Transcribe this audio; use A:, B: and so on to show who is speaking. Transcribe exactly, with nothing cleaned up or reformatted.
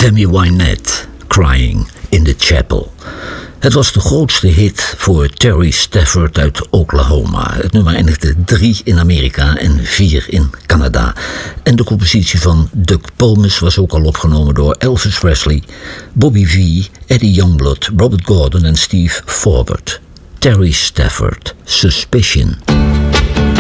A: Tammy Wynette, Crying in the Chapel. Het was de grootste hit voor Terry Stafford uit Oklahoma. Het nummer eindigde drie in Amerika en vier in Canada. En de compositie van Doug Pomus was ook al opgenomen door Elvis Presley, Bobby Vee, Eddie Youngblood, Robert Gordon en Steve Forbert. Terry Stafford, Suspicion.